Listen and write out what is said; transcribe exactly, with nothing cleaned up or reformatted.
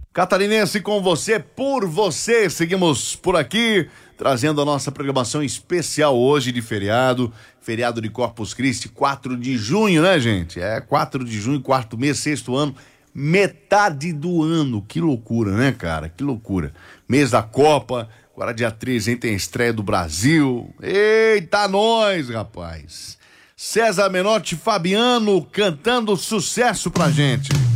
Catarinense com você, por você. Seguimos por aqui, trazendo a nossa programação especial hoje de feriado, feriado de Corpus Christi, quatro de junho, né, gente? É, quatro de junho, quarto mês, sexto ano, metade do ano. Que loucura, né, cara? Que loucura. Mês da Copa, agora dia treze, hein, tem a estreia do Brasil. Eita, nós, rapaz. César Menotti e Fabiano cantando sucesso pra gente.